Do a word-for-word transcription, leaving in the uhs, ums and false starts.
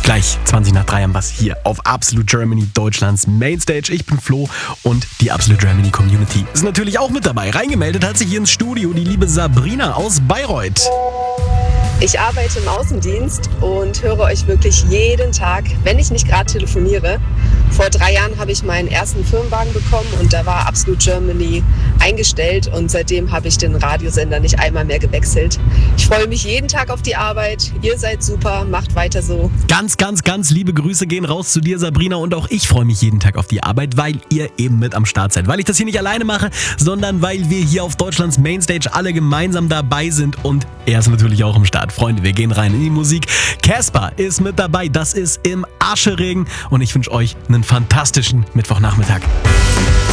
Gleich zwanzig nach drei haben wir es hier auf Absolute Germany, Deutschlands Mainstage. Ich bin Flo und die Absolute Germany Community ist natürlich auch mit dabei. Reingemeldet hat sich hier ins Studio die liebe Sabrina aus Bayreuth. Ich arbeite im Außendienst und höre euch wirklich jeden Tag, wenn ich nicht gerade telefoniere. Vor drei Jahren habe ich meinen ersten Firmenwagen bekommen und da war Absolute Germany eingestellt und seitdem habe ich den Radiosender nicht einmal mehr gewechselt. Ich freue mich jeden Tag auf die Arbeit. Ihr seid super, macht weiter so. Ganz, ganz, ganz liebe Grüße gehen raus zu dir, Sabrina, und auch ich freue mich jeden Tag auf die Arbeit, weil ihr eben mit am Start seid. Weil ich das hier nicht alleine mache, sondern weil wir hier auf Deutschlands Mainstage alle gemeinsam dabei sind und er ist natürlich auch am Start. Freunde, wir gehen rein in die Musik. Casper ist mit dabei, das ist im Ascheregen und ich wünsche euch einen fantastischen Mittwochnachmittag.